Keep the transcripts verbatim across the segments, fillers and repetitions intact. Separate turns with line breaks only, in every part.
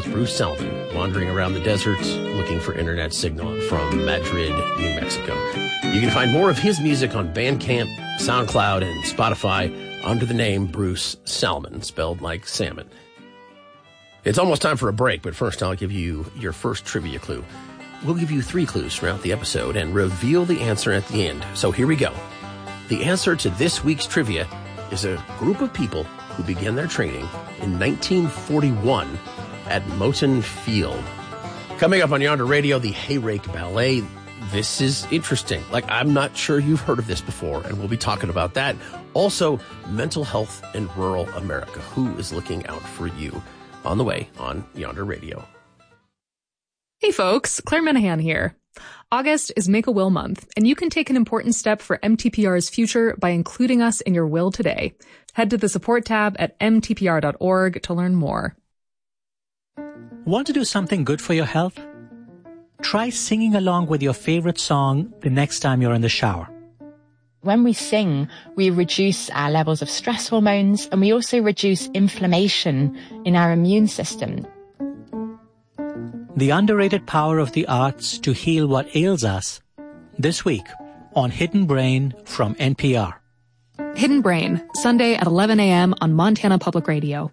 was Bruce Salmon, wandering around the desert looking for internet signal from Madrid, New Mexico. You can find more of his music on Bandcamp, SoundCloud, and Spotify under the name Bruce Salmon, spelled like salmon. It's almost time for a break, but first I'll give you your first trivia clue. We'll give you three clues throughout the episode and reveal the answer at the end. So here we go. The answer to this week's trivia is a group of people who began their training in nineteen forty-one at Moton Field. Coming up on Yonder Radio, the Hayrake Ballet. This is interesting. Like, I'm not sure you've heard of this before, and we'll be talking about that. Also, mental health in rural America. Who is looking out for you? On the way on Yonder Radio.
Hey folks, Claire Minahan here. August is Make a Will Month, and you can take an important step for M T P R's future by including us in your will today. Head to the support tab at m t p r dot org to learn more.
Want to do something good for your health? Try singing along with your favorite song the next time you're in the shower.
When we sing, we reduce our levels of stress hormones, and we also reduce inflammation in our immune system.
The underrated power of the arts to heal what ails us, this week on Hidden Brain from N P R.
Hidden Brain, Sunday at eleven a.m. on Montana Public Radio.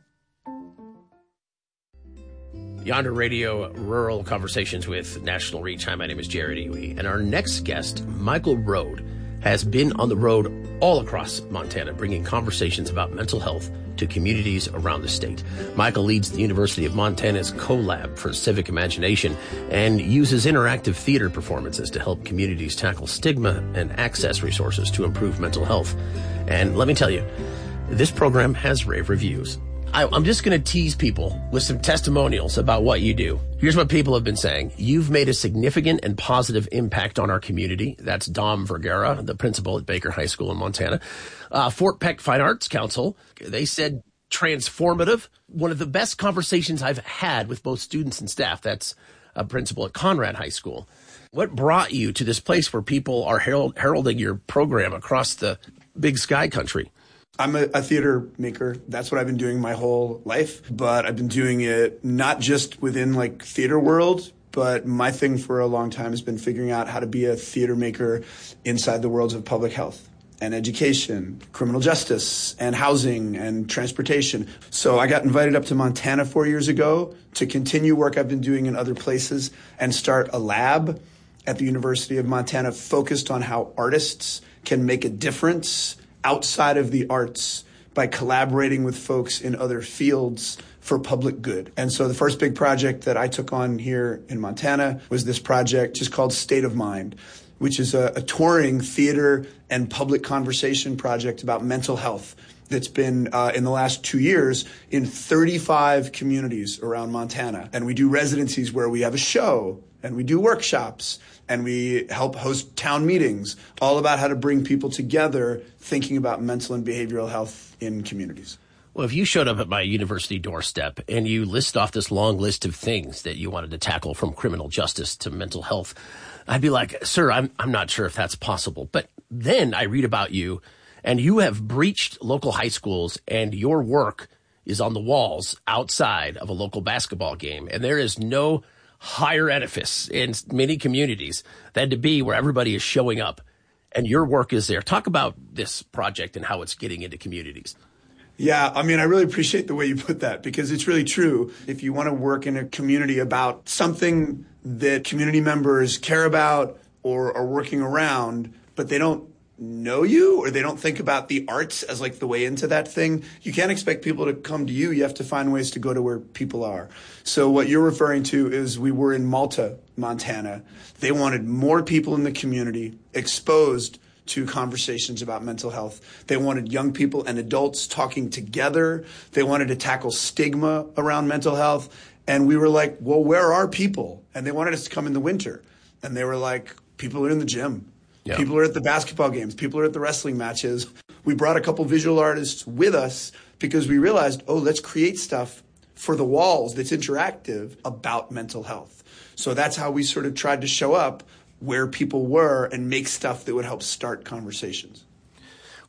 Yonder Radio, Rural Conversations with National Reach. Hi, my name is Jared Ewey, and our next guest, Michael Road, has been on the road all across Montana, bringing conversations about mental health to communities around the state. Michael leads the University of Montana's CoLab for Civic Imagination and uses interactive theater performances to help communities tackle stigma and access resources to improve mental health. And let me tell you, this program has rave reviews. I, I'm just going to tease people with some testimonials about what you do. Here's what people have been saying. You've made a significant and positive impact on our community. That's Dom Vergara, the principal at Baker High School in Montana. Uh, Fort Peck Fine Arts Council, they said transformative. One of the best conversations I've had with both students and staff. That's a principal at Conrad High School. What brought you to this place where people are herald- heralding your program across the big sky country?
I'm a, a theater maker. That's what I've been doing my whole life. But I've been doing it not just within like theater world, but my thing for a long time has been figuring out how to be a theater maker inside the worlds of public health and education, criminal justice, and housing and transportation. So I got invited up to Montana four years ago to continue work I've been doing in other places and start a lab at the University of Montana focused on how artists can make a difference outside of the arts by collaborating with folks in other fields for public good. And so the first big project that I took on here in Montana was this project just called State of Mind, which is a, a touring theater and public conversation project about mental health that's been uh, in the last two years in thirty-five communities around Montana. And we do residencies where we have a show and we do workshops and we help host town meetings all about how to bring people together thinking about mental and behavioral health in communities.
Well, if you showed up at my university doorstep and you list off this long list of things that you wanted to tackle from criminal justice to mental health, I'd be like, sir, I'm I'm not sure if that's possible. But then I read about you, and you have breached local high schools, and your work is on the walls outside of a local basketball game. And there is no higher edifice in many communities than to be where everybody is showing up, and your work is there. Talk about this project and how it's getting into communities.
Yeah, I mean, I really appreciate the way you put that because it's really true. If you want to work in a community about something that community members care about or are working around, but they don't know you or they don't think about the arts as like the way into that thing, you can't expect people to come to you. You have to find ways to go to where people are. So what you're referring to is we were in Malta, Montana. They wanted more people in the community exposed to conversations about mental health. They wanted young people and adults talking together. They wanted to tackle stigma around mental health. And we were like, well, where are people? And they wanted us to come in the winter. And they were like, people are in the gym. Yeah. People are at the basketball games. People are at the wrestling matches. We brought a couple visual artists with us because we realized, oh, let's create stuff for the walls that's interactive about mental health. So that's how we sort of tried to show up where people were and make stuff that would help start conversations.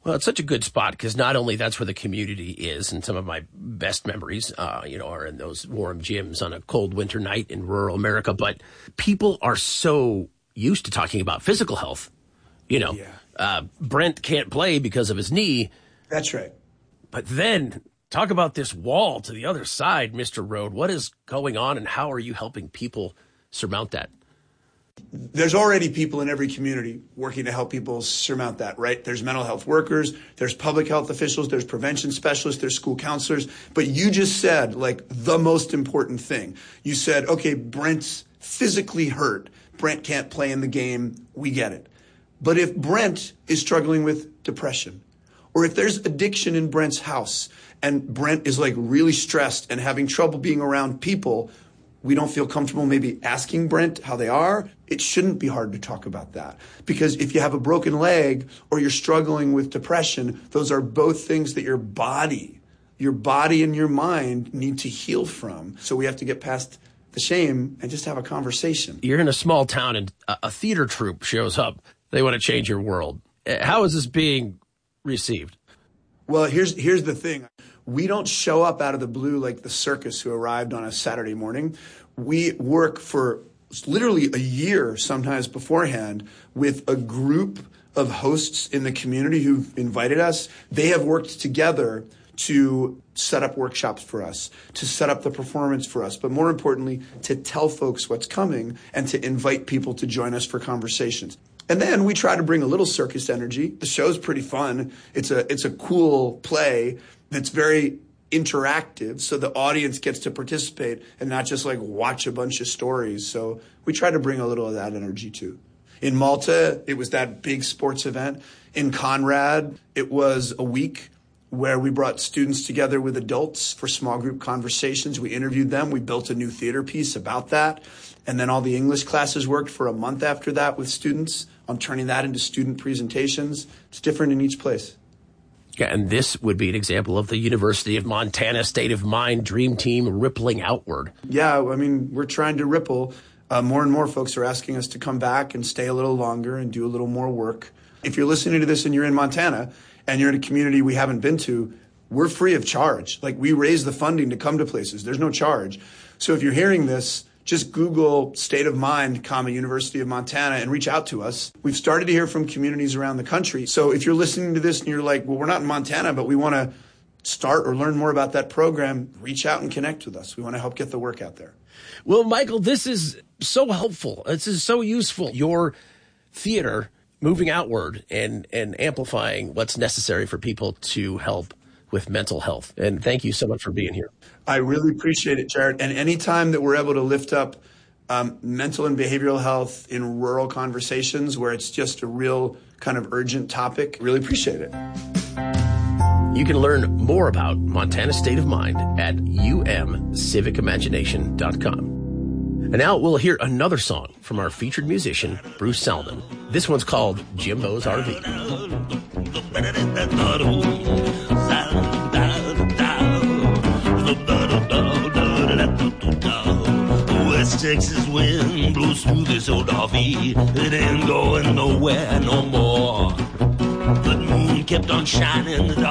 Well, it's such a good spot because not only that's where the community is, and some of my best memories, uh, you know, are in those warm gyms on a cold winter night in rural America, but people are so used to talking about physical health. You know, yeah. uh, Brent can't play because of his knee.
That's right.
But then talk about this wall to the other side, Mister Road. What is going on, and how are you helping people surmount that?
There's already people in every community working to help people surmount that, right? There's mental health workers, there's public health officials, there's prevention specialists, there's school counselors. But you just said, like, the most important thing. You said, okay, Brent's physically hurt. Brent can't play in the game. We get it. But if Brent is struggling with depression, or if there's addiction in Brent's house, and Brent is like really stressed and having trouble being around people, we don't feel comfortable maybe asking Brent how they are, it shouldn't be hard to talk about that. Because if you have a broken leg or you're struggling with depression, those are both things that your body, your body and your mind need to heal from. So we have to get past the shame and just have a conversation.
You're in a small town and a theater troupe shows up. They want to change your world. How is this being received?
Well, here's here's the thing. We don't show up out of the blue like the circus who arrived on a Saturday morning. We work for literally a year, sometimes beforehand, with a group of hosts in the community who've invited us. They have worked together to set up workshops for us, to set up the performance for us, but more importantly, to tell folks what's coming and to invite people to join us for conversations. And then we try to bring a little circus energy. The show's pretty fun. It's a it's a cool play that's very interactive, so the audience gets to participate and not just like watch a bunch of stories. So we try to bring a little of that energy too. In Malta, it was that big sports event. In Conrad, it was a week where we brought students together with adults for small group conversations. We interviewed them. We built a new theater piece about that. And then all the English classes worked for a month after that with students on turning that into student presentations. It's different in each place.
Yeah, and this would be an example of the University of Montana State of Mind Dream Team rippling outward.
Yeah, I mean, we're trying to ripple. Uh, more and more folks are asking us to come back and stay a little longer and do a little more work. If you're listening to this and you're in Montana and you're in a community we haven't been to, we're free of charge. Like, we raise the funding to come to places. There's no charge. So if you're hearing this, just Google State of Mind, comma, University of Montana, and reach out to us. We've started to hear from communities around the country. So if you're listening to this and you're like, well, we're not in Montana, but we want to start or learn more about that program, reach out and connect with us. We want to help get the work out there.
Well, Michael, this is so helpful. This is so useful. Your theater moving outward and, and amplifying what's necessary for people to help with mental health. And thank you so much for being here.
I really appreciate it, Jared. And any time that we're able to lift up um, mental and behavioral health in rural conversations where it's just a real kind of urgent topic, really appreciate it.
You can learn more about Montana State of Mind at u m civic imagination dot com. And now we'll hear another song from our featured musician, Bruce Salmon. This one's called Jimbo's R V.
West Texas wind blows through this old R V. It ain't going nowhere no more. The moon kept on shining.